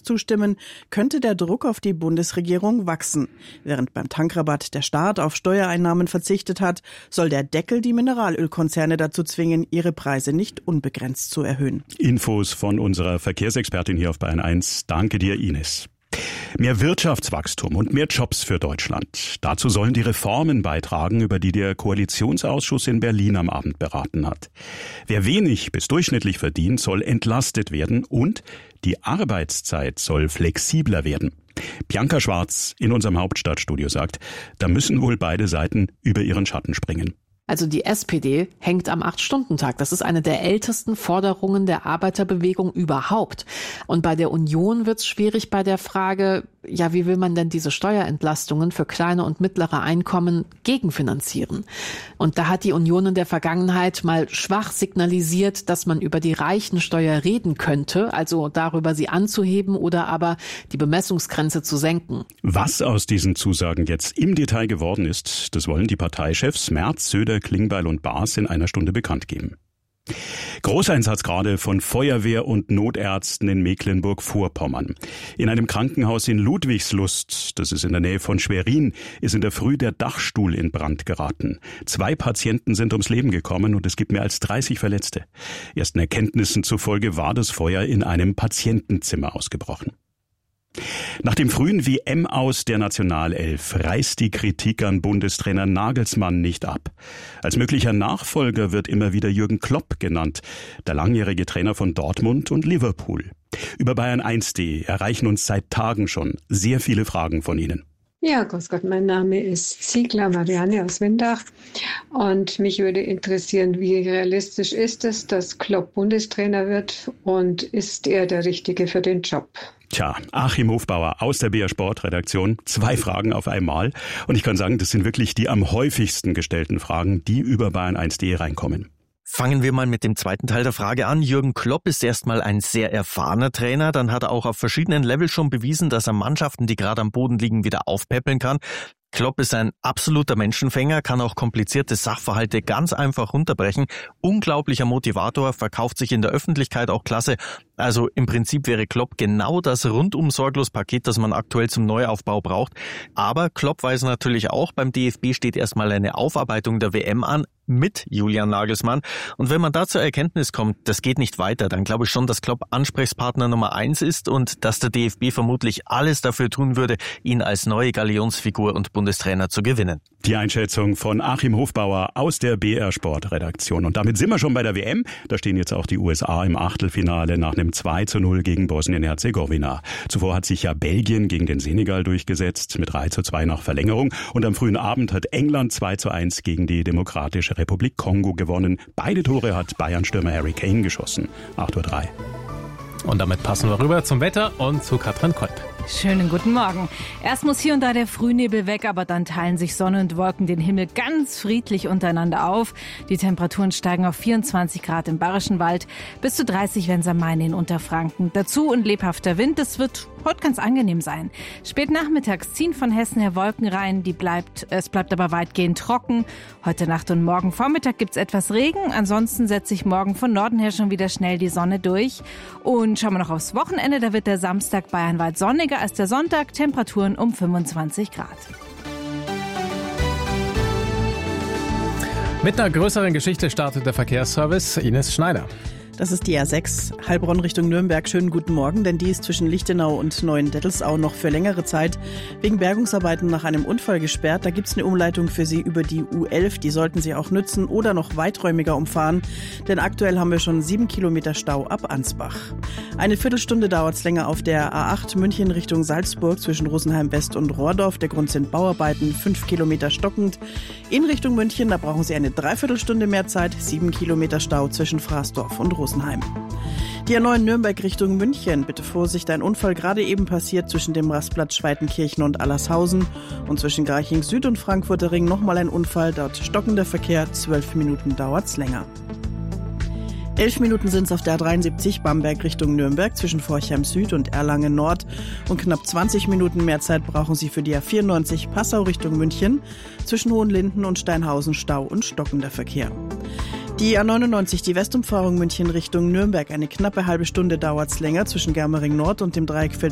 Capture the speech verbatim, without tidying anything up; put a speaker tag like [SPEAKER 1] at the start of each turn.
[SPEAKER 1] zustimmen, könnte der Druck auf die Bundesregierung wachsen. Während beim Tankrabatt der Staat auf Steuereinnahmen verzichtet hat, soll der Deckel die Mineralölkonzerne dazu zwingen, ihre Preise nicht unbegrenzt zu erhöhen.
[SPEAKER 2] Infos von unserer Verkehrsexpertin hier auf Bayern eins. Danke dir, Ines. Mehr Wirtschaftswachstum und mehr Jobs für Deutschland. Dazu sollen die Reformen beitragen, über die der Koalitionsausschuss in Berlin am Abend beraten hat. Wer wenig bis durchschnittlich verdient, soll entlastet werden und die Arbeitszeit soll flexibler werden. Bianca Schwarz in unserem Hauptstadtstudio sagt, da müssen wohl beide Seiten über ihren Schatten springen.
[SPEAKER 3] Also die S P D hängt am acht-Stunden-Tag. Das ist eine der ältesten Forderungen der Arbeiterbewegung überhaupt. Und bei der Union wird es schwierig bei der Frage, ja, wie will man denn diese Steuerentlastungen für kleine und mittlere Einkommen gegenfinanzieren? Und da hat die Union in der Vergangenheit mal schwach signalisiert, dass man über die Reichensteuer reden könnte, also darüber, sie anzuheben oder aber die Bemessungsgrenze zu senken.
[SPEAKER 2] Was aus diesen Zusagen jetzt im Detail geworden ist, das wollen die Parteichefs Merz, Söder, Klingbeil und Baas in einer Stunde bekannt geben. Großeinsatz gerade von Feuerwehr und Notärzten in Mecklenburg-Vorpommern. In einem Krankenhaus in Ludwigslust, das ist in der Nähe von Schwerin, ist in der Früh der Dachstuhl in Brand geraten. Zwei Patienten sind ums Leben gekommen und es gibt mehr als dreißig Verletzte. Ersten Erkenntnissen zufolge war das Feuer in einem Patientenzimmer ausgebrochen. Nach dem frühen W M-Aus der Nationalelf reißt die Kritik an Bundestrainer Nagelsmann nicht ab. Als möglicher Nachfolger wird immer wieder Jürgen Klopp genannt, der langjährige Trainer von Dortmund und Liverpool. Über Bayern eins punkt de erreichen uns seit Tagen schon sehr viele Fragen von Ihnen.
[SPEAKER 4] Ja, grüß Gott, mein Name ist Ziegler Marianne aus Windach und mich würde interessieren, wie realistisch ist es, dass Klopp Bundestrainer wird und ist er der Richtige für den Job?
[SPEAKER 2] Tja, Achim Hofbauer aus der B R Sportredaktion. Zwei Fragen auf einmal. Und ich kann sagen, das sind wirklich die am häufigsten gestellten Fragen, die über Bayern eins punkt de reinkommen.
[SPEAKER 5] Fangen wir mal mit dem zweiten Teil der Frage an. Jürgen Klopp ist erstmal ein sehr erfahrener Trainer. Dann hat er auch auf verschiedenen Levels schon bewiesen, dass er Mannschaften, die gerade am Boden liegen, wieder aufpäppeln kann. Klopp ist ein absoluter Menschenfänger, kann auch komplizierte Sachverhalte ganz einfach runterbrechen. Unglaublicher Motivator, verkauft sich in der Öffentlichkeit auch klasse. Also im Prinzip wäre Klopp genau das rundum sorglos Paket, das man aktuell zum Neuaufbau braucht. Aber Klopp weiß natürlich auch, beim D F B steht erstmal eine Aufarbeitung der W M an mit Julian Nagelsmann. Und wenn man da zur Erkenntnis kommt, das geht nicht weiter, dann glaube ich schon, dass Klopp Ansprechpartner Nummer eins ist und dass der D F B vermutlich alles dafür tun würde, ihn als neue Galionsfigur und Bundestrainer zu gewinnen.
[SPEAKER 2] Die Einschätzung von Achim Hofbauer aus der B R Sportredaktion. Und damit sind wir schon bei der W M. Da stehen jetzt auch die U S A im Achtelfinale nach einem zwei zu null gegen Bosnien-Herzegowina. Zuvor hat sich ja Belgien gegen den Senegal durchgesetzt mit drei zu zwei nach Verlängerung. Und am frühen Abend hat England zwei zu eins gegen die Demokratische Republik Kongo gewonnen. Beide Tore hat Bayern-Stürmer Harry Kane geschossen. acht Uhr drei.
[SPEAKER 6] Und damit passen wir rüber zum Wetter und zu Katrin Kolb.
[SPEAKER 7] Schönen guten Morgen. Erst muss hier und da der Frühnebel weg, aber dann teilen sich Sonne und Wolken den Himmel ganz friedlich untereinander auf. Die Temperaturen steigen auf vierundzwanzig Grad im Bayerischen Wald, bis zu dreißig, wenn es am Main in Unterfranken. Dazu ein lebhafter Wind, das wird heute ganz angenehm sein. Spät nachmittags ziehen von Hessen her Wolken rein, die bleibt, es bleibt aber weitgehend trocken. Heute Nacht und morgen Vormittag gibt's etwas Regen, ansonsten setzt sich morgen von Norden her schon wieder schnell die Sonne durch. Und schauen wir noch aufs Wochenende, da wird der Samstag bayernweit sonniger als der Sonntag, Temperaturen um fünfundzwanzig Grad.
[SPEAKER 6] Mit einer größeren Geschichte startet der Verkehrsservice. Ines Schneider.
[SPEAKER 1] Das ist die A sechs, Heilbronn Richtung Nürnberg. Schönen guten Morgen, denn die ist zwischen Lichtenau und Neuendettelsau noch für längere Zeit wegen Bergungsarbeiten nach einem Unfall gesperrt. Da gibt es eine Umleitung für Sie über die U elf. Die sollten Sie auch nutzen oder noch weiträumiger umfahren, denn aktuell haben wir schon sieben Kilometer Stau ab Ansbach. Eine Viertelstunde dauert es länger auf der A acht München Richtung Salzburg zwischen Rosenheim West und Rohrdorf. Der Grund sind Bauarbeiten, fünf Kilometer stockend. In Richtung München, da brauchen Sie eine Dreiviertelstunde mehr Zeit, sieben Kilometer Stau zwischen Fraßdorf und Rosenheim. Die A neun Nürnberg Richtung München. Bitte Vorsicht, ein Unfall gerade eben passiert zwischen dem Rastplatz Schweitenkirchen und Allershausen. Und zwischen Garching Süd und Frankfurter Ring nochmal ein Unfall. Dort stockender Verkehr, zwölf Minuten dauert's länger. Elf Minuten sind es auf der A dreiundsiebzig Bamberg Richtung Nürnberg zwischen Forchheim Süd und Erlangen Nord. Und knapp zwanzig Minuten mehr Zeit brauchen Sie für die A vierundneunzig Passau Richtung München zwischen Hohenlinden und Steinhausen Stau und stockender Verkehr. Die A neunundneunzig, die Westumfahrung München Richtung Nürnberg. Eine knappe halbe Stunde dauert's länger zwischen Germering Nord und dem Dreieck